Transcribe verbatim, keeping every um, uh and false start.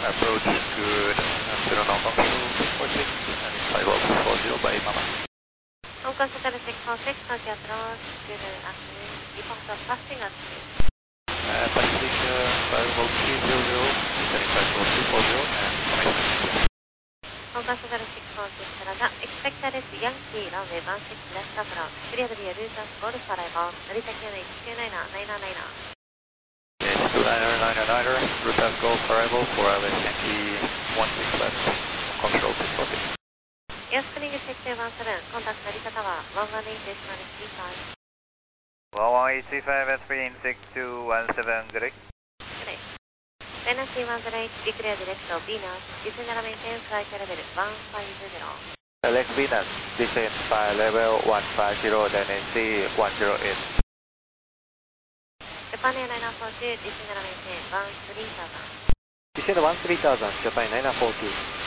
Approach good, Astro now control six four six, and five oh four zero by Mama. Hong Kong Center six four six, Tokyo approach, good afternoon, report of passing altitude. Uh, passing uh, five oh three zero zero, descending five oh two four zero, and coming. Hong Kong Center six four six, Raja, expected is Yankee, runway one six left approach, clear to be a route of Golf arrival, Narita Kyoto one two nine nine nine. Yes, two niner niner niner, route of Golf arrival for L S Yankee one six left, control six four six. Airspring check two one seven, contact Narita Tower, one one eight decimal three five. one one eight three five, Airspring six two one seven, good day. Good day. China C one zero eight, declare direct of Venus, descend and maintain flight level one five zero. Alex Venus, descend flight level one five zero, then N C one zero eight. Japan Air nine four two, descend and maintain one three thousand. Descend one three thousand, Japan nine four two.